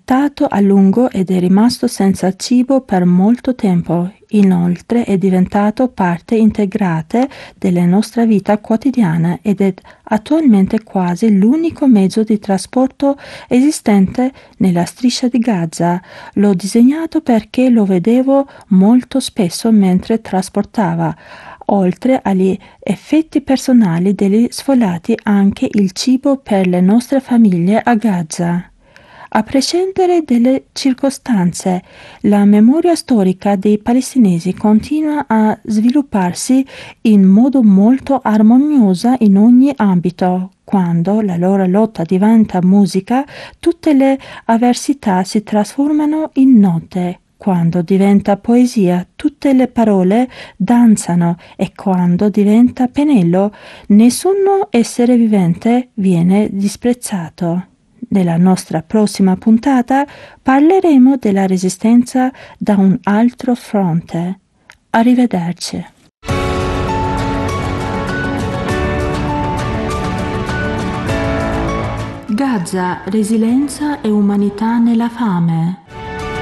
allattato a lungo ed è rimasto senza cibo per molto tempo. Inoltre è diventato parte integrante della nostra vita quotidiana ed è attualmente quasi l'unico mezzo di trasporto esistente nella striscia di Gaza. L'ho disegnato perché lo vedevo molto spesso mentre trasportava, oltre agli effetti personali degli sfollati, anche il cibo per le nostre famiglie a Gaza. A prescindere dalle circostanze, la memoria storica dei palestinesi continua a svilupparsi in modo molto armonioso in ogni ambito. Quando la loro lotta diventa musica, tutte le avversità si trasformano in note. Quando diventa poesia, tutte le parole danzano e quando diventa pennello, nessun essere vivente viene disprezzato. Nella nostra prossima puntata parleremo della resistenza da un altro fronte. Arrivederci. Gaza, resilienza e umanità nella fame.